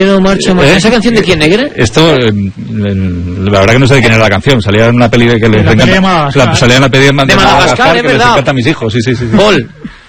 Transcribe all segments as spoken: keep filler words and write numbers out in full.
Marcha, marcha. ¿Esa canción de quién, Negre? Esto, la verdad que no sé de quién era la canción. Salía en una peli de que les la encanta. Peli la, salía en la peli de, de Madagascar, Madagascar es que verdad. les encanta a mis hijos. Sí, sí, sí. sí. Paul.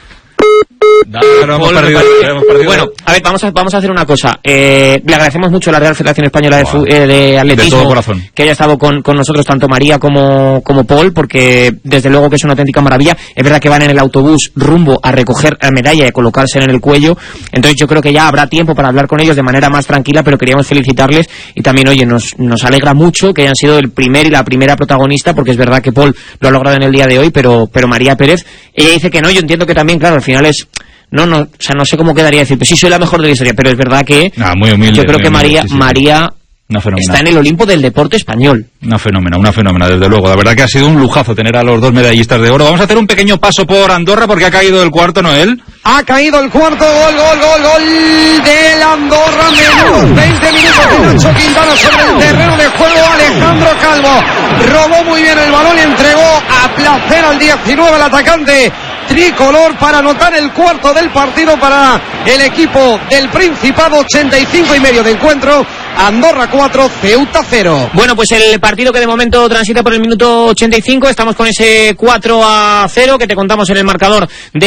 No, no, hemos perdido, hemos perdido. Bueno, a ver, vamos a, vamos a hacer una cosa. Eh, le agradecemos mucho a la Real Federación Española de, wow. eh, de Atletismo de todo corazón. que haya estado con, con nosotros, tanto María como, como Paul, porque desde luego que es una auténtica maravilla. Es verdad que van en el autobús rumbo a recoger la medalla y a colocársela en el cuello. Entonces yo creo que ya habrá tiempo para hablar con ellos de manera más tranquila, pero queríamos felicitarles. Y también, oye, nos, nos alegra mucho que hayan sido el primer y la primera protagonista, porque es verdad que Paul lo ha logrado en el día de hoy, pero, pero María Pérez, ella dice que no. Yo entiendo que también, claro, al final es... No, no, o sea, no sé cómo quedaría decir, pero sí soy la mejor de la historia, pero es verdad que ah, muy humilde, yo creo muy que María, humilde, sí, sí, María una está en el Olimpo del deporte español. Una fenómena, una fenómena, desde luego. La verdad que ha sido un lujazo tener a los dos medallistas de oro. Vamos a hacer un pequeño paso por Andorra porque ha caído el cuarto, Noel. Ha caído el cuarto gol, gol, gol, gol del Andorra. Menos veinte minutos de Nacho Quintana sobre el terreno de juego. Alejandro Calvo robó muy bien el balón y entregó a placer al diecinueve el atacante tricolor para anotar el cuarto del partido para el equipo del Principado. Ochenta y cinco y medio de encuentro. Andorra cuatro, Ceuta cero. Bueno, pues el partido que de momento transita por el minuto ochenta y cinco, estamos con ese cuatro a cero que te contamos en el marcador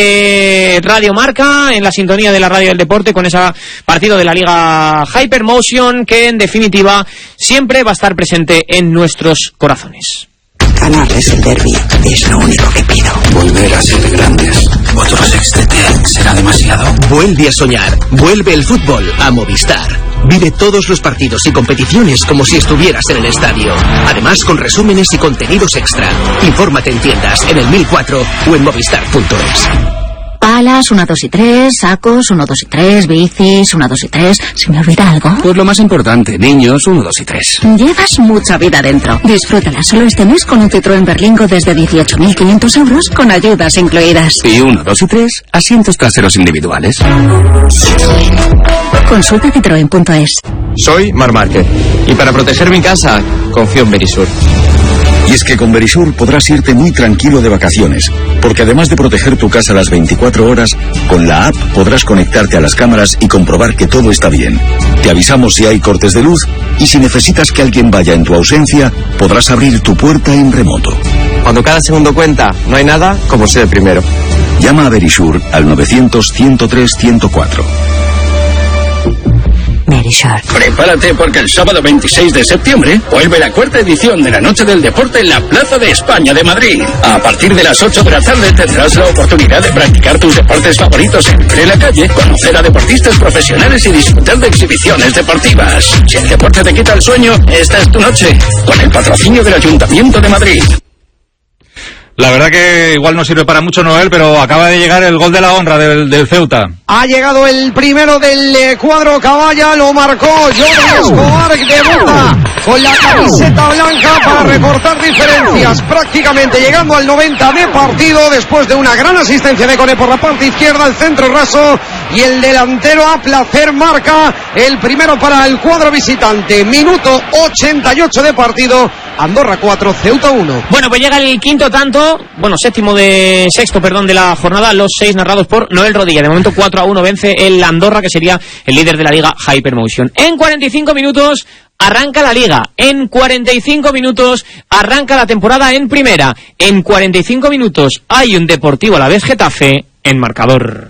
de Radio Marca, en la sintonía de la radio del deporte, con ese partido de la Liga Hypermotion, que en definitiva siempre va a estar presente en nuestros corazones. Ganarles el derbi es lo único que pido. Volver a ser grandes. Otro sextete será demasiado. Vuelve a soñar. Vuelve el fútbol a Movistar. Vive todos los partidos y competiciones como si estuvieras en el estadio. Además, con resúmenes y contenidos extra. Infórmate en tiendas, en el mil cuatro o en movistar punto es. Palas, una, dos y tres, sacos, uno, dos y tres, bicis, una, dos y tres. ¿Se me olvida algo? Pues lo más importante, niños, uno, dos y tres. Llevas mucha vida dentro. Disfrútala solo este mes con un Citroën Berlingo desde dieciocho mil quinientos euros con ayudas incluidas. Y uno, dos y tres, asientos traseros individuales. Citroën. Consulta citroen punto es. Soy Mar Márquez y para proteger mi casa confío en Verisur. Y es que con Verisur podrás irte muy tranquilo de vacaciones, porque además de proteger tu casa las veinticuatro horas, con la app podrás conectarte a las cámaras y comprobar que todo está bien. Te avisamos si hay cortes de luz y si necesitas que alguien vaya en tu ausencia, podrás abrir tu puerta en remoto. Cuando cada segundo cuenta, no hay nada como ser el primero. Llama a Verisur al novecientos, ciento tres, ciento cuatro. Verisur. Prepárate porque el sábado veintiséis de septiembre vuelve la cuarta edición de la Noche del Deporte en la Plaza de España de Madrid. A partir de las ocho de la tarde tendrás la oportunidad de practicar tus deportes favoritos en plena calle, conocer a deportistas profesionales y disfrutar de exhibiciones deportivas. Si el deporte te quita el sueño, esta es tu noche, con el patrocinio del Ayuntamiento de Madrid. La verdad que igual no sirve para mucho, Noel, pero acaba de llegar el gol de la honra del, del Ceuta. Ha llegado el primero del eh, cuadro caballa, lo marcó Jordi Escobar, que debuta con la camiseta blanca para recortar diferencias, prácticamente llegando al noventa de partido, después de una gran asistencia de Cone por la parte izquierda, el centro raso, y el delantero a placer marca el primero para el cuadro visitante. Minuto ochenta y ocho de partido, Andorra cuatro, Ceuta uno. Bueno, pues llega el quinto tanto, bueno, séptimo de, sexto, perdón, de la jornada, los seis narrados por Noel Rodilla. De momento cuatro a uno vence el Andorra, que sería el líder de la Liga Hypermotion. En cuarenta y cinco minutos arranca la Liga, en cuarenta y cinco minutos arranca la temporada en primera, en cuarenta y cinco minutos hay un Deportivo Alavés Getafe en marcador.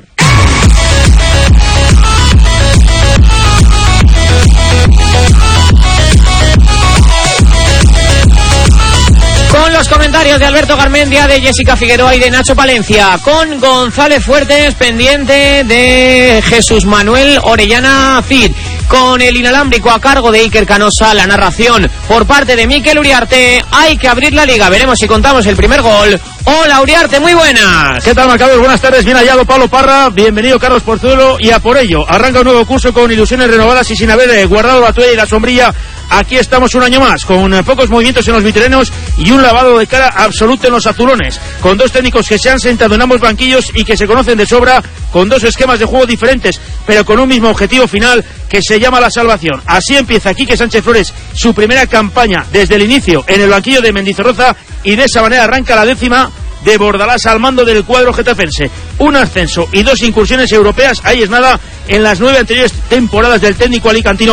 Con los comentarios de Alberto Garmendia, de Jessica Figueroa y de Nacho Palencia, con González Fuertes pendiente de Jesús Manuel Orellana Cid, con el inalámbrico a cargo de Iker Canosa, la narración por parte de Mikel Uriarte. Hay que abrir la Liga, veremos si contamos el primer gol. Hola Uriarte, muy buenas. ¿Qué tal, marcador? Buenas tardes, bien hallado Pablo Parra, bienvenido Carlos Porzuelo, y a por ello arranca un nuevo curso con ilusiones renovadas y sin haber guardado la toalla y la sombrilla. Aquí estamos un año más, con pocos movimientos en los vitrenos y un lavado de cara absoluto en los azulones, con dos técnicos que se han sentado en ambos banquillos y que se conocen de sobra, con dos esquemas de juego diferentes, pero con un mismo objetivo final que se llama la salvación. Así empieza Quique Sánchez Flores su primera campaña desde el inicio en el banquillo de Mendizorroza, y de esa manera arranca la décima de Bordalás al mando del cuadro getafense. Un ascenso y dos incursiones europeas, ahí es nada, en las nueve anteriores temporadas del técnico alicantino.